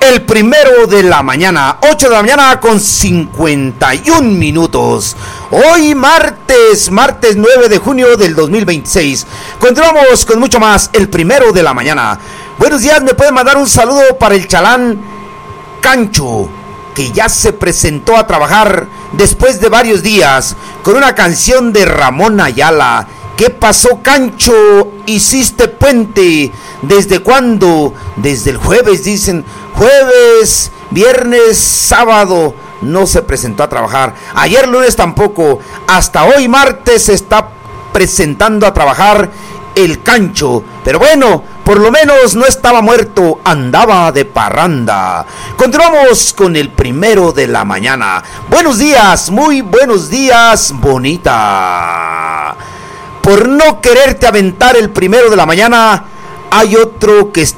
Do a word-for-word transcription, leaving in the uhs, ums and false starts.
El primero de la mañana, ocho de la mañana con cincuenta y un minutos. Hoy martes, martes nueve de junio del dos mil veintiséis. Continuamos con mucho más, el primero de la mañana. Buenos días, me pueden mandar un saludo para el chalán Cancho, que ya se presentó a trabajar después de varios días con una canción de Ramón Ayala. ¿Qué pasó, Cancho? ¿Hiciste puente? ¿Desde cuándo? Desde el jueves, dicen. Jueves, viernes, sábado no se presentó a trabajar. Ayer lunes tampoco. Hasta hoy martes se está presentando a trabajar el Cancho. Pero bueno, por lo menos no estaba muerto, andaba de parranda. Continuamos con el primero de la mañana. Buenos días, muy buenos días, bonita. Por no quererte aventar el primero de la mañana, hay otro que está